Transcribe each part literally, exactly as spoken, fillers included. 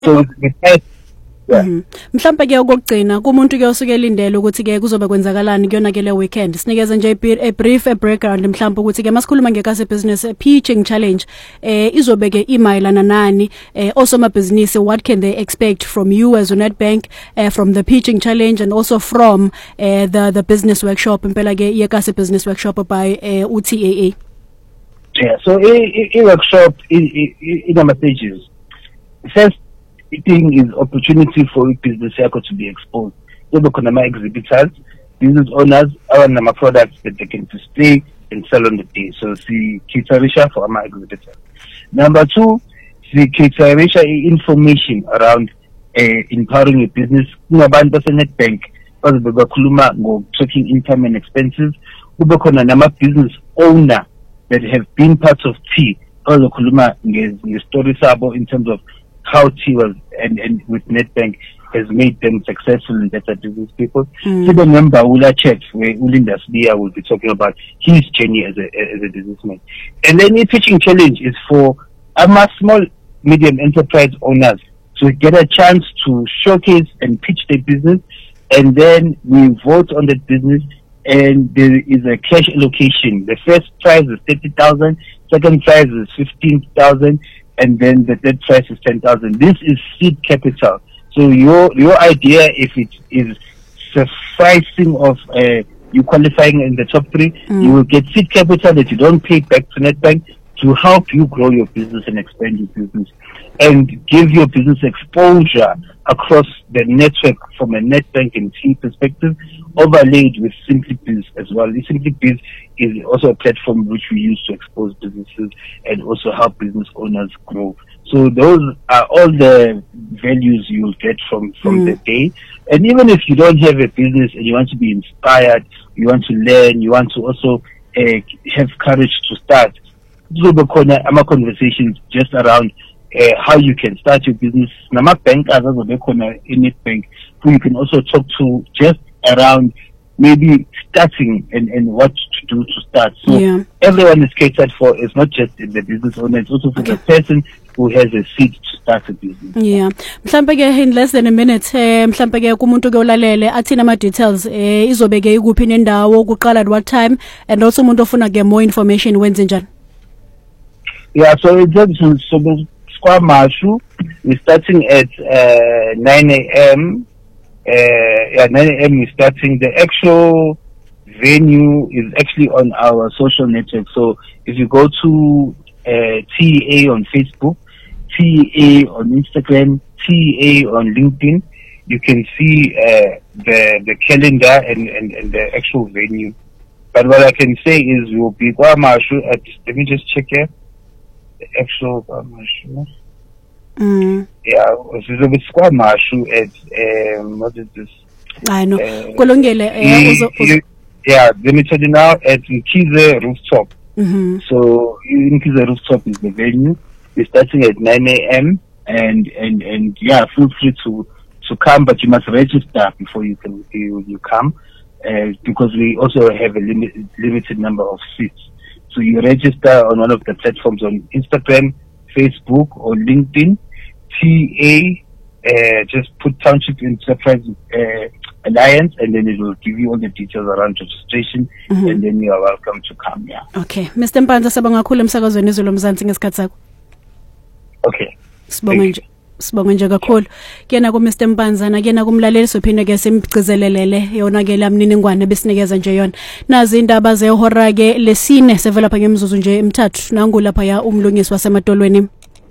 So the test, yeah. Mhm. Mhlambe ke ukugcina kumuntu ke osuke elindele ukuthi ke kuzoba kwenzakalani kuyona ke le weekend. Sinikeza nje a brief a background mhlambe ukuthi ke masikhuluma ngekase business pitching challenge eh izobe ke imayilana nani eh osoma business, what can they expect from you as Nedbank uh, from the pitching challenge and also from uh, the the business workshop impela ke yekase business workshop by uh, U T A A. Yeah, so in workshop in in the stages. First thing is opportunity for business circle to be exposed. So the economic exhibitors, business owners, our number products that they can display and sell on the day. So see Kitarisha for our exhibitors. Number two, see Kitarisha information around uh, empowering a business. Ngabantu base Nedbank bazobe kuluma ngo tracking income and expenses. Kube khona nama business owner that have been parts of T. Bazokhuluma nge-story sabo in terms of how T was and, and with Nedbank has made them successful in better business people. Mm. So remember Ula Chat where Ulinda Sbia will be talking about his journey as a as a businessman. And then the pitching challenge is for our small medium enterprise owners to get a chance to showcase and pitch their business, and then we vote on the business and there is a cash allocation. The first prize is thirty thousand, second prize is fifteen thousand, and then the third price is ten thousand. This is seed capital. So your your idea, if it is sufficing of uh, you qualifying in the top three, mm. you will get seed capital that you don't pay back to Nedbank to help you grow your business and expand your business and give your business exposure across the network from a Nedbank and T perspective, overlaid with SimplyBiz as well. SimplyBiz is also a platform which we use to expose businesses and also help business owners grow. So those are all the values you'll get from, from mm. the day. And even if you don't have a business and you want to be inspired, you want to learn, you want to also uh, have courage to start, there will be a conversations just around Uh, how you can start your business. Nama bank as a in Nedbank, who you can also talk to just around maybe starting and, and what to do to start. So yeah. everyone is catered for. It's not just the business owner, it's also for okay. the person who has a seed to start a business. Yeah. Mhlambe ke in less than a minute, eh mhlambe ke kumuntu ke ulalele athina ama details eh izobe ke ikuphi nendawo kuqala at what time, and also umuntu ofuna ke more information wenze njani? Yeah, so it's just so Marshu, we're starting at uh, nine a.m. Uh, yeah, nine a.m. we're starting. The actual venue is actually on our social network. So if you go to uh, T A on Facebook, T A on Instagram, T A on LinkedIn, you can see uh, the the calendar and, and, and the actual venue. But what I can say is we'll be Marshu at, let me just check here. The actual Marshu. Mm. Yeah, it's a bit squad Marshu at um what is this? I know. Uh, Kolongele, uh, yeah, let me tell you now at Mkhize Rooftop. Mm-hmm. So Mkhize Rooftop is the venue. We're starting at nine a.m. and and and yeah, feel free to to come, but you must register before you can you, you come, uh, because we also have a limit, limited number of seats. So you register on one of the platforms on Instagram, Facebook, or LinkedIn. T A, uh, just put Township Enterprise uh, Alliance, and then it will give you all the details around registration, mm-hmm. and then you are welcome to come. Yeah. Okay, Mister Mpanza, sabonga kakhulu emsakazweni izolo Mzansi ngesikhathi sakho. Okay. Sibonga nje. Sibonga nje kakhulu. Kuyena ku Mister Mpanza na kuyena kumlaleli sophinde ke simgcizelelele yona ke lamniningwane besinikeza nje yona. Nazi indaba zehora ke lesine sevela pha ngemzuzu nje emithathu nangu lapha ya umlungisi wasemadolweni.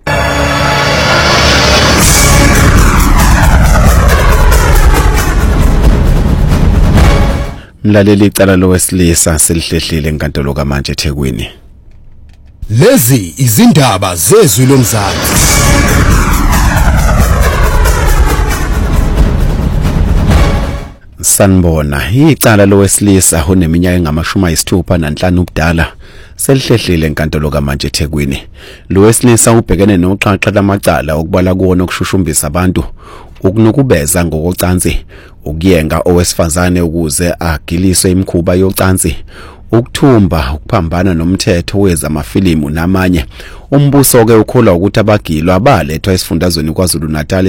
Mlaleli icala lowesilisa selihlehlile enkantolo kaMantshi eThekwini. Lezi izindaba zezwi lomzansi. Sanibona, icala lowesilisa oneminyaka engamashumi ayisithupha nanhlanu ubudala selihlehlile enkantolo kaMantshi eThekwini. Lowesilisa ubhekene noxhaxha lamacala okubala kuwona okushushumbisa abantu, ukunukubeza ngokocansi, ukuyenga owesifazane ukuze agiliswe imikhuba yocansi, ukuthumba, ukuphambana nomthetho wezamafilimu namanye. Umbuso ke ukholwa ukuthi abagilwa abalethwa esifundazweni kwaZulu Natal